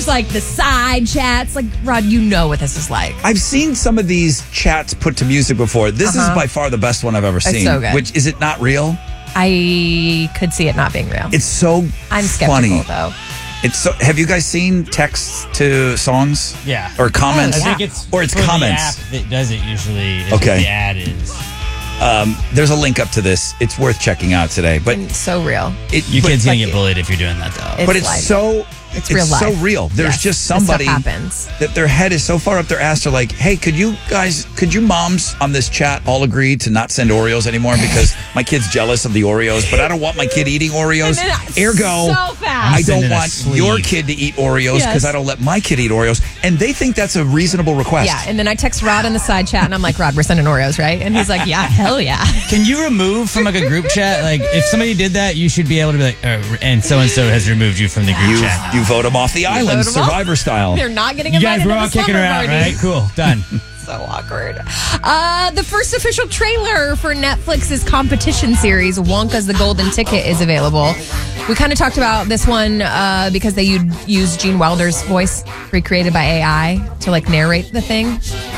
there's like the side chats. Like, Rod, you know what this is like. I've seen some of these chats put to music before. This is by far the best one I've ever seen. so good. Which, is it not real? I could see it not being real. It's so I'm skeptical, funny. though. It's so. Have you guys seen texts to songs? Yeah. Or comments? Oh, yeah. I think it's Or it's for comments. The app that does it usually. Is Okay. What the ad is. There's a link up to this. It's worth checking out today. But It's so real. Your but kid's like, gonna get bullied if you're doing that though. But it's life. so. It's real so life. real. There's Yes, just this stuff somebody happens. that their head is so far up their ass. They're like, hey, could you moms on this chat all agree to not send Oreos anymore because my kid's jealous of the Oreos, but I don't want my kid eating Oreos. And then Ergo, so fast. I don't Sending a want sleeve. your kid to eat Oreos because Yes. I don't let my kid eat Oreos. And they think that's a reasonable request. Yeah, and then I text Rod in the side chat, and I'm like, Rod, we're sending Oreos, right? And he's like, yeah, hell yeah. Can you remove from like a group chat? Like if somebody did that, you should be able to be like, and so has removed you from the group chat. You vote them off the island, vote 'em off. Survivor style. They're not getting You invited guys were to all the kicking slumber her out, party. right? Cool, done. So awkward. The first official trailer for Netflix's competition series, Wonka's the Golden Ticket, is available. We kind of talked about this one because they used Gene Wilder's voice recreated by AI to like narrate the thing,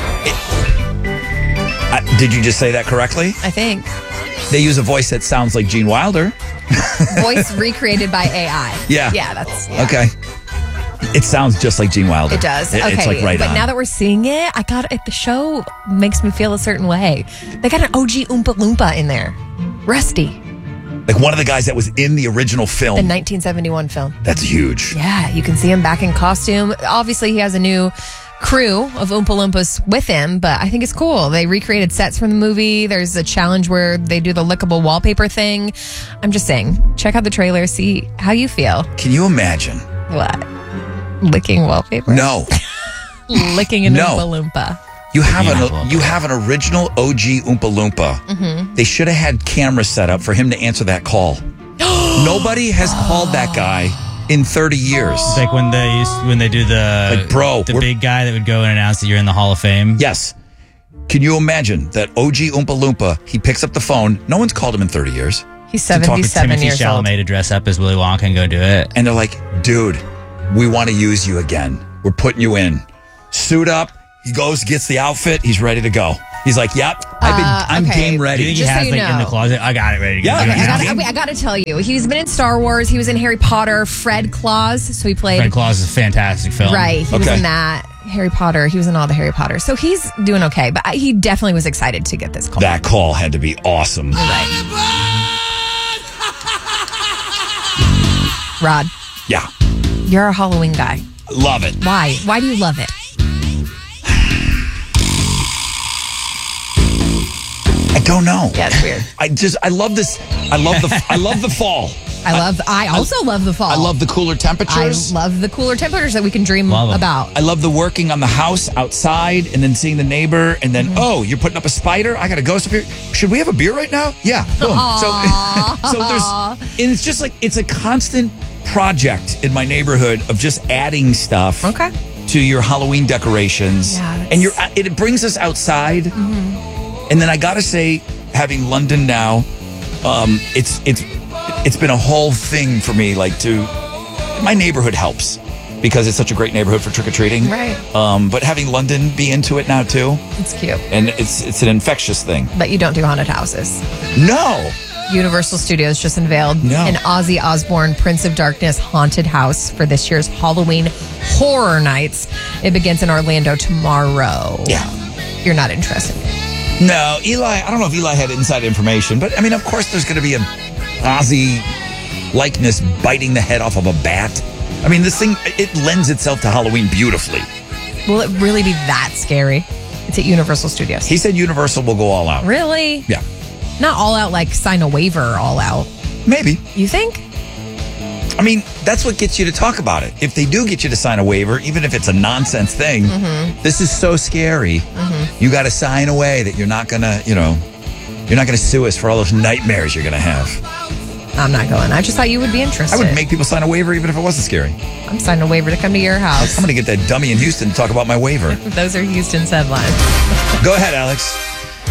Did you just say that correctly? I think. They use a voice that sounds like Gene Wilder. Voice recreated by AI. Yeah. Yeah, that's... Yeah. Okay. It sounds just like Gene Wilder. It does. It's Okay, like right but on. now that we're seeing it, the show makes me feel a certain way. They got an OG Oompa Loompa in there. Rusty, Like one of the guys that was in the original film. the 1971 film. That's huge. Yeah, you can see him back in costume. Obviously, he has a new crew of Oompa Loompas with him, but I think it's cool. They recreated sets from the movie. There's a challenge where they do the lickable wallpaper thing. I'm just saying, check out the trailer, see how you feel. Can you imagine? What? Licking wallpaper? No. Licking an No. Oompa Loompa. You have Beautiful. you have an original OG Oompa Loompa. Mm-hmm. They should have had cameras set up for him to answer that call. Nobody has called that guy in 30 years. It's like when they do the Like, bro, the we're- big guy that would go and announce that you're in the Hall of Fame. Yes. Can you imagine that OG Oompa Loompa, he picks up the phone. No one's called him in 30 years. He's To talk to 77 Timothy years old. Chalamet to dress up as Willy Wonka and go do it. And they're like, dude, we want to use you again. We're putting you in. Suit up. He goes, gets the outfit. He's ready to go. He's like, yep, I'm okay. game Do you ready. think Just he so has you like in the know. closet? I got it ready to go. Yeah, Do it okay, now. I got to tell you, he's been in Star Wars. He was in Harry Potter. Fred Claus, so he played. Fred Claus is a fantastic film. Right, he was Okay. in that. Harry Potter. He was in all the Harry Potter. So he's doing okay, but he definitely was excited to get this call. That call had to be awesome. Rod, Yeah. you're a Halloween guy. Love it. Why? Why do you love it? I don't know. Yeah, it's weird. I love this. I love the fall. I also love the fall. I love the cooler I temperatures. love the cooler temperatures that we can dream Love 'em. about. I love the working on the house outside and then seeing the neighbor and then, oh, you're putting up a spider? I got a ghost up here. Should we have a beer right now? Yeah. Boom. So there's, and it's just like, it's a constant project in my neighborhood of just adding stuff Okay. to your Halloween decorations. Yeah, that's- And it brings us outside. And then I got to say, having London now, it's been a whole thing for me. Like my neighborhood helps because it's such a great neighborhood for trick or treating. Right. But having London be into it now too, It's cute. and it's an infectious thing. But you don't do haunted houses. No, Universal Studios just unveiled No. an Ozzy Osbourne Prince of Darkness haunted house for this year's Halloween Horror Nights. It begins in Orlando tomorrow. Yeah. You're not interested. no, Eli. I don't know if Eli had inside information, but I mean, of course, there's going to be a Ozzy likeness biting the head off of a bat. I mean, this thing it lends itself to Halloween beautifully. Will it really be that scary? It's at Universal Studios. He said Universal will go all out. Really? Yeah, Not all out like sign a waiver all out. maybe. You think? I mean, that's what gets you to talk about it. If they do get you to sign a waiver, even if it's a nonsense thing, this is so scary. You got to sign away that you're not gonna, you're not gonna sue us for all those nightmares you're gonna have. I'm not going. I just thought you would be interested. I would make people sign a waiver even if it wasn't scary. I'm signing a waiver to come to your house. I'm gonna get that dummy in Houston to talk about my waiver. Those are Houston's headlines. Go ahead, Alex.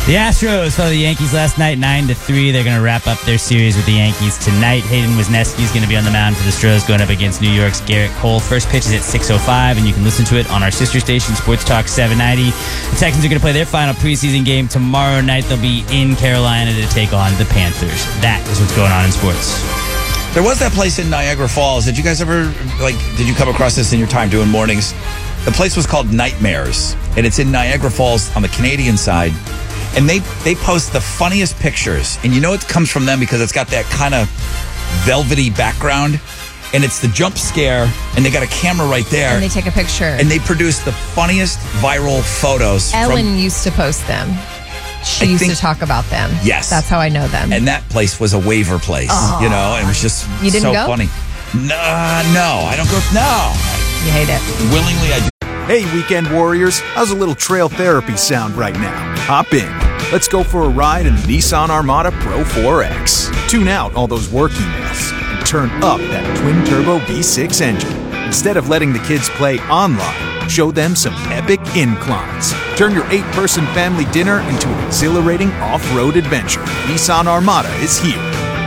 The Astros fell to the Yankees last night, 9-3. They're going to wrap up their series with the Yankees tonight. Hayden Wesneski is going to be on the mound for the Stros, going up against New York's Garrett Cole. First pitch is at 6:05, and you can listen to it on our sister station, Sports Talk 790. The Texans are going to play their final preseason game tomorrow night. They'll be in Carolina to take on the Panthers. That is what's going on in sports. There was that place in Niagara Falls. Did you guys ever, did you come across this in your time doing mornings? The place was called Nightmares, and it's in Niagara Falls on the Canadian side. And they post the funniest pictures. And you know it comes from them because it's got that kind of velvety background. And it's the jump scare. And they got a camera right there. And they take a picture. And they produce the funniest viral photos. Ellen used to post them. She used to talk about them. Yes. That's how I know them. And that place was a waiver place. You know, it was just you didn't so go? funny. No, I don't go. No. You hate it. Willingly, I do. Hey, weekend warriors, how's a little trail therapy sound right now? Hop in. Let's go for a ride in the Nissan Armada Pro 4X. Tune out all those work emails and turn up that twin-turbo V6 engine. Instead of letting the kids play online, show them some epic inclines. Turn your 8-person family dinner into an exhilarating off-road adventure. Nissan Armada is here.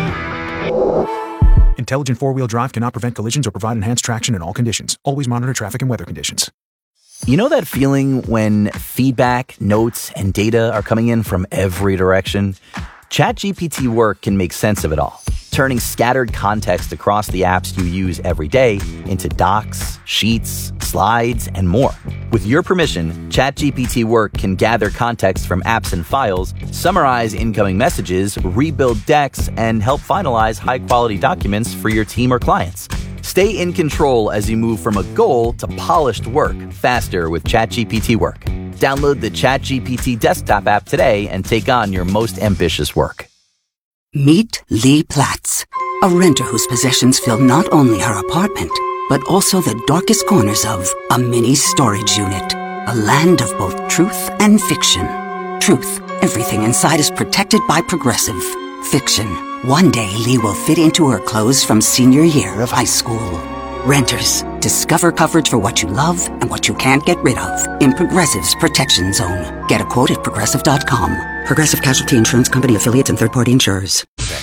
Intelligent four-wheel drive cannot prevent collisions or provide enhanced traction in all conditions. Always monitor traffic and weather conditions. You know that feeling when feedback, notes, and data are coming in from every direction? ChatGPT Work can make sense of it all, turning scattered context across the apps you use every day into docs, sheets, slides, and more. With your permission, ChatGPT Work can gather context from apps and files, summarize incoming messages, rebuild decks, and help finalize high-quality documents for your team or clients. Stay in control as you move from a goal to polished work faster with ChatGPT Work. Download the ChatGPT desktop app today and take on your most ambitious work. Meet Lee Platts, a renter whose possessions fill not only her apartment, but also the darkest corners of a mini storage unit. A land of both truth and fiction. Truth, everything inside is protected by Progressive. Fiction, one day Lee will fit into her clothes from senior year of high school. Renters, discover coverage for what you love and what you can't get rid of in Progressive's Protection Zone. Get a quote at Progressive.com. Progressive Casualty Insurance Company, affiliates, and third-party insurers.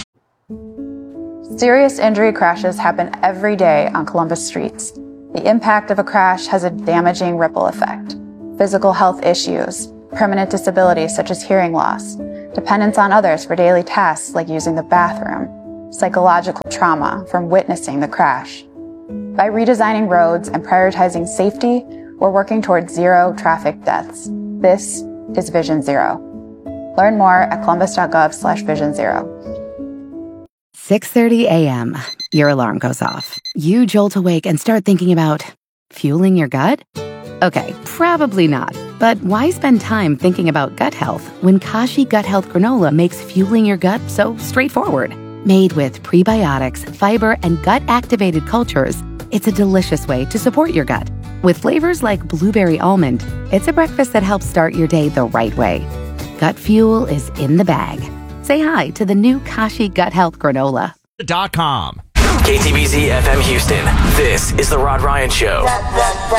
Serious injury crashes happen every day on Columbus streets. The impact of a crash has a damaging ripple effect. Physical health issues, permanent disabilities such as hearing loss, dependence on others for daily tasks like using the bathroom, psychological trauma from witnessing the crash. By redesigning roads and prioritizing safety, we're working towards zero traffic deaths. This is Vision Zero. Learn more at columbus.gov/Vision Zero. 6:30 a.m. Your alarm goes off. You jolt awake and start thinking about fueling your gut? Okay, probably not. But why spend time thinking about gut health when Kashi Gut Health Granola makes fueling your gut so straightforward? Made with prebiotics, fiber, and gut-activated cultures, it's a delicious way to support your gut. With flavors like blueberry almond, it's a breakfast that helps start your day the right way. Gut fuel is in the bag. Say hi to the new Kashi Gut Health Granola. KTBZ FM Houston. This is The Rod Ryan Show.